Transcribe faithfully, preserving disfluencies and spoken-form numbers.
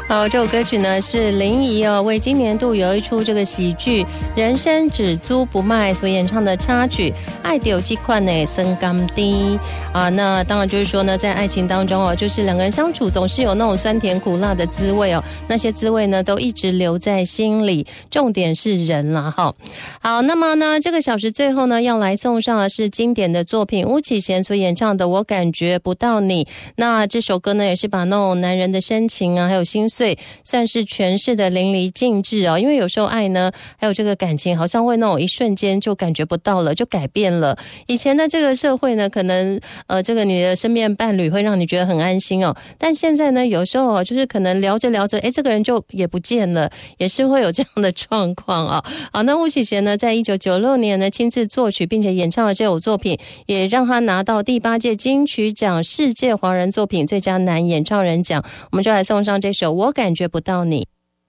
好，这首歌曲呢是林怡哦为今年度有一出这个喜剧《人生只租不卖》所演唱的插曲《爱丢几款呢生甘低》啊。那当然就是说呢，在爱情当中哦，就是两个人相处总是有那种酸甜苦辣的滋味哦，那些滋味呢都一直留在心里。重点是人啦哈。好，那么呢这个小时最后呢要来送上的是经典的作品巫启贤所演唱的《我感觉不到你》。那这首歌呢也是把那种男人的深情啊还有心碎算是诠释的淋漓尽致哦。因为有时候爱呢还有这个感情好像会那种一瞬间就感觉不到了，就改变了。以前的这个社会呢可能呃这个你的身边伴侣会让你觉得很安心哦，但现在呢有时候就是可能聊着聊着诶这个人就也不见了，也是会有这样的状况啊、哦。好，那巫启贤呢在一九九六年呢亲自作曲并且演唱了这首作品，也让他拿到第八届金曲奖世界华人作品最佳男演唱人奖。我们就来送上这首《我感觉不到你》。